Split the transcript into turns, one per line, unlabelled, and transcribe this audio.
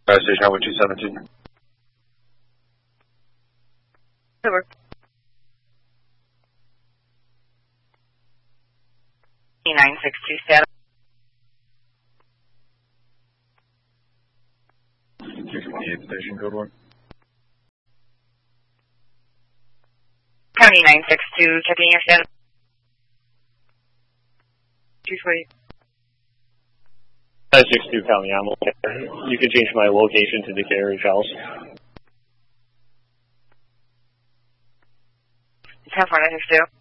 Station Highway 217.
Over. E962 status.
228 Station Code 1.
County 962, checking your status. 220.
962 County, I'm okay. You can change my location to the carriage house.
10-4, 962.